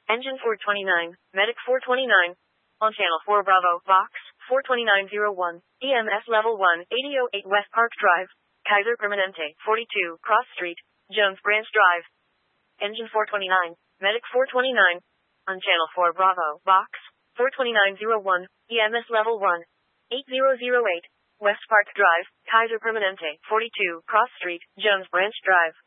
Engine 429, Medic 429. On Channel 4 Bravo, Box 42901, EMS Level 1, 8008 West Park Drive, Kaiser Permanente, 42, Cross Street, Jones Branch Drive. Engine 429, Medic 429. On Channel 4 Bravo, Box 42901, EMS Level 1, 8008, West Park Drive, Kaiser Permanente, 42, Cross Street, Jones Branch Drive.